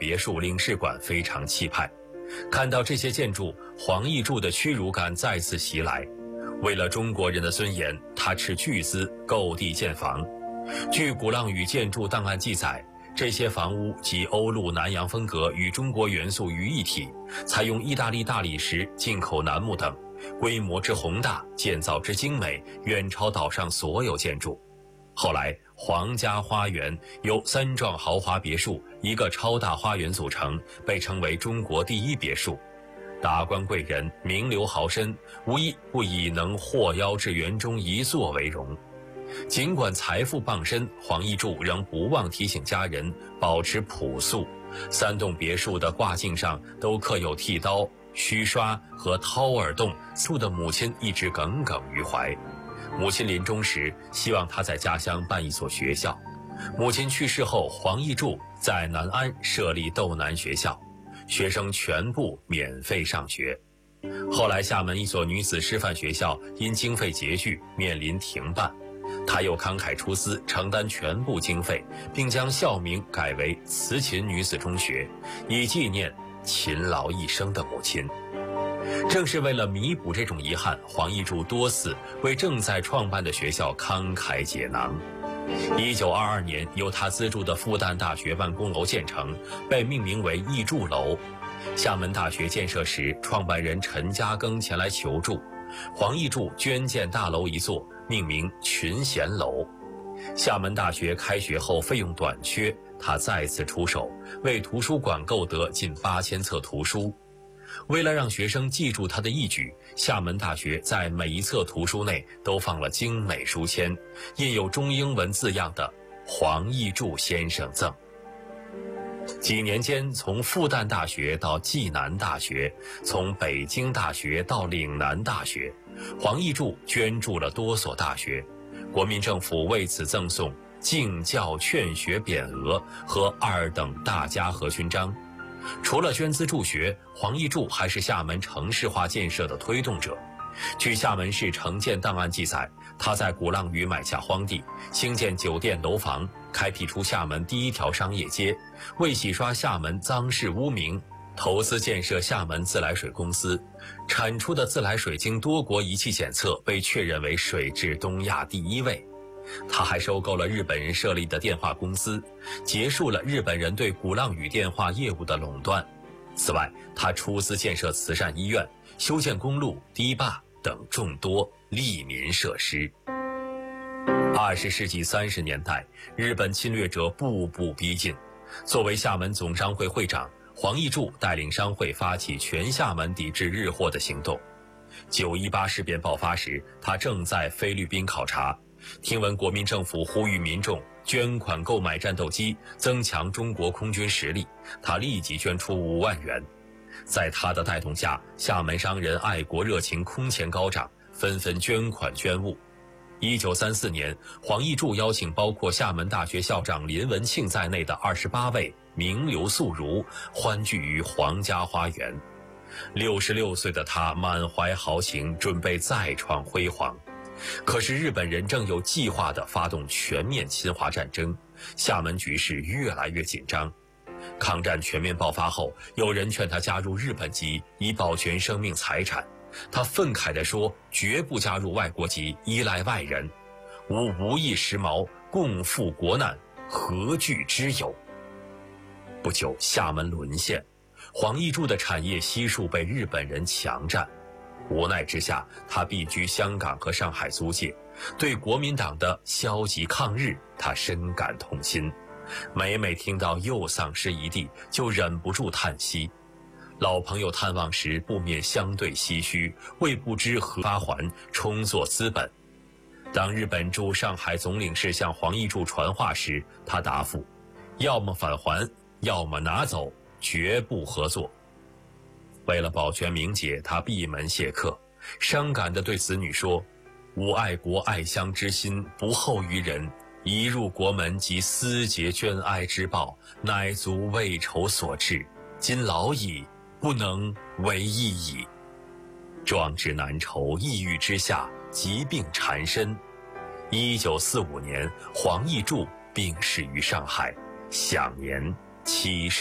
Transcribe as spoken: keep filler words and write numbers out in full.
别墅、领事馆非常气派。看到这些建筑，黄义柱的屈辱感再次袭来。为了中国人的尊严，他斥巨资购地建房。据鼓浪屿建筑档案记载，这些房屋集欧陆南洋风格与中国元素于一体，采用意大利大理石、进口楠木等，规模之宏大，建造之精美，远超岛上所有建筑。后来，皇家花园由三幢豪华别墅、一个超大花园组成，被称为中国第一别墅。达官贵人、名流豪绅，无一不以能获邀至园中一坐为荣。尽管财富傍身，黄义柱仍不忘提醒家人保持朴素。三栋别墅的挂镜上都刻有剃刀、须刷和掏耳洞，素的母亲一直耿耿于怀。母亲临终时希望他在家乡办一所学校。母亲去世后，黄义柱在南安设立斗南学校，学生全部免费上学。后来厦门一所女子师范学校因经费拮据面临停办，他又慷慨出资承担全部经费，并将校名改为慈勤女子中学，以纪念勤劳一生的母亲。正是为了弥补这种遗憾，黄义柱多次为正在创办的学校慷慨解囊。一九二二年，由他资助的复旦大学办公楼建成，被命名为义柱楼。厦门大学建设时，创办人陈嘉庚前来求助，黄义柱捐建大楼一座，命名群贤楼。厦门大学开学后费用短缺，他再次出手，为图书馆购得近八千册图书。为了让学生记住他的义举，厦门大学在每一册图书内都放了精美书签，印有中英文字样的“黄义柱先生赠”。几年间，从复旦大学到暨南大学，从北京大学到岭南大学，黄义柱捐助了多所大学。国民政府为此赠送敬教劝学匾额和二等大家和勋章。除了捐资助学，黄义柱还是厦门城市化建设的推动者。据厦门市城建档案记载，他在鼓浪屿买下荒地，兴建酒店楼房，开辟出厦门第一条商业街，为洗刷厦门脏事污名，投资建设厦门自来水公司，产出的自来水经多国仪器检测，被确认为水质东亚第一位。他还收购了日本人设立的电话公司，结束了日本人对鼓浪屿电话业务的垄断。此外，他出资建设慈善医院、修建公路、堤坝等众多利民设施。二十世纪三十年代，日本侵略者步步逼近。作为厦门总商会会长，黄义柱带领商会发起全厦门抵制日货的行动。九一八事变爆发时，他正在菲律宾考察。听闻国民政府呼吁民众捐款购买战斗机，增强中国空军实力，他立即捐出五万元。在他的带动下，厦门商人爱国热情空前高涨，纷纷捐款捐物。一九三四年，黄义柱邀请包括厦门大学校长林文庆在内的二十八位名流宿儒欢聚于皇家花园。六十六岁的他满怀豪情，准备再创辉煌。可是日本人正有计划地发动全面侵华战争，厦门局势越来越紧张。抗战全面爆发后，有人劝他加入日本籍，以保全生命财产。他愤慨地说：“绝不加入外国籍，依赖外人。吾无一时毛，共赴国难，何惧之有？”不久，厦门沦陷，黄义柱的产业悉数被日本人强占。无奈之下，他避居香港和上海租界。对国民党的消极抗日，他深感痛心。每每听到又丧失一地，就忍不住叹息。老朋友探望时，不免相对唏嘘，为不知何发还，充作资本。当日本驻上海总领事向黄义柱传话时，他答复：要么返还，要么拿走，绝不合作。为了保全名节，他闭门谢客，伤感地对子女说：“吾爱国爱乡之心不厚于人，一入国门即思竭捐哀之报，乃足为仇所致。今老矣，不能为义矣。”壮志难酬，抑郁之下，疾病缠身。一九四五年，黄义柱病逝于上海，享年七十。